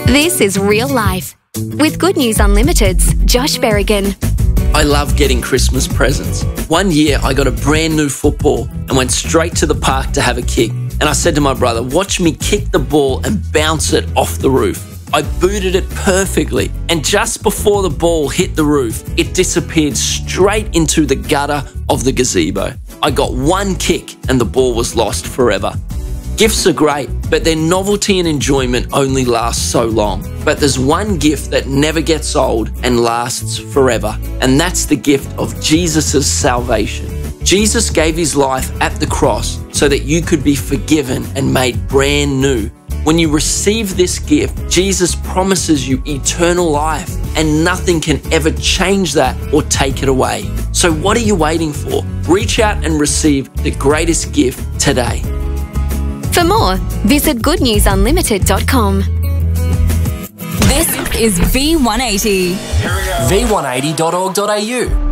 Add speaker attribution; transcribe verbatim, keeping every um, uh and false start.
Speaker 1: This is Real Life with Good News Unlimited's Josh Berrigan.
Speaker 2: I love getting Christmas presents. One year I got a brand new football and went straight to the park to have a kick. And I said to my brother, watch me kick the ball and bounce it off the roof. I booted it perfectly, and just before the ball hit the roof, it disappeared straight into the gutter of the gazebo. I got one kick and the ball was lost forever. Gifts are great, but their novelty and enjoyment only last so long. But there's one gift that never gets old and lasts forever, and that's the gift of Jesus' salvation. Jesus gave his life at the cross so that you could be forgiven and made brand new. When you receive this gift, Jesus promises you eternal life, and nothing can ever change that or take it away. So what are you waiting for? Reach out and receive the greatest gift today.
Speaker 1: For more, visit good news unlimited dot com.
Speaker 3: This is V one eighty.
Speaker 4: v one eighty dot org dot a u.